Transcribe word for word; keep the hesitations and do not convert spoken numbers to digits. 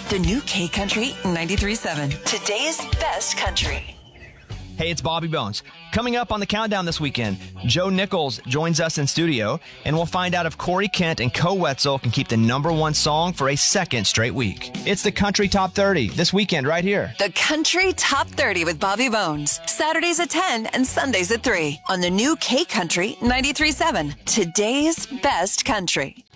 The new K Country ninety-three point seven. Today's best country. Hey, it's Bobby Bones. Coming up on the countdown this weekend, Joe Nichols joins us in studio, and we'll find out if Corey Kent and Co Wetzel can keep the number one song for a second straight week. It's the Country Top thirty this weekend right here. The Country Top thirty with Bobby Bones. Saturdays at ten and Sundays at three on the new K Country ninety-three point seven. Today's best country.